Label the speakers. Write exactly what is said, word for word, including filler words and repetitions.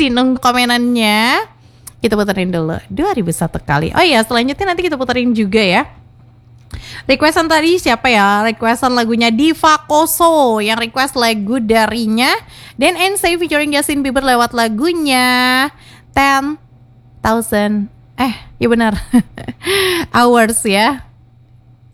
Speaker 1: kasih nung komenannya. Kita puterin dulu dua ribu satu kali. Oh iya, selanjutnya nanti kita puterin juga ya. Requestan tadi siapa ya? Requestan lagunya Diva Koso, yang request lagu darinya Dan and Say featuring Justin Bieber lewat lagunya Ten Thousand Eh, ya benar Hours ya.